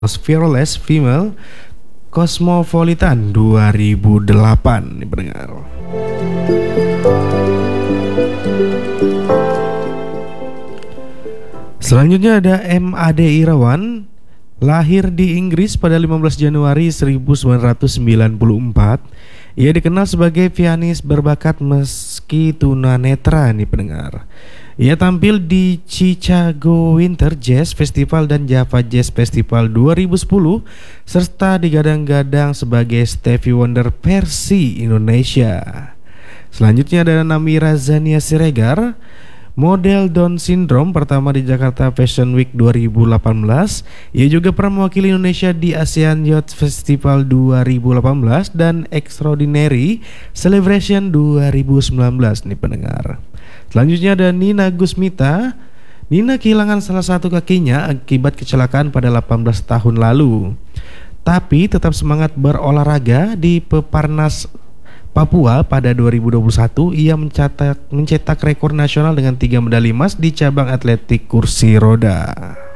Most Fearless Female Cosmopolitan 2008 nih pendengar. Selanjutnya ada MAD Irawan, lahir di Inggris pada 15 Januari 1994. Ia dikenal sebagai pianis berbakat meski tunanetra nih pendengar. Ia tampil di Chicago Winter Jazz Festival dan Java Jazz Festival 2010 serta digadang-gadang sebagai Stevie Wonder versi Indonesia. Selanjutnya ada Namira Zania Siregar, model Down Syndrome pertama di Jakarta Fashion Week 2018. Ia juga pernah mewakili Indonesia di ASEAN Youth Festival 2018 dan Extraordinary Celebration 2019 nih pendengar. Selanjutnya ada Nina Gusmita. Nina kehilangan salah satu kakinya akibat kecelakaan pada 18 tahun lalu, tapi tetap semangat berolahraga di Peparnas Papua. Pada 2021 ia mencetak rekor nasional dengan 3 medali emas di cabang atletik kursi roda.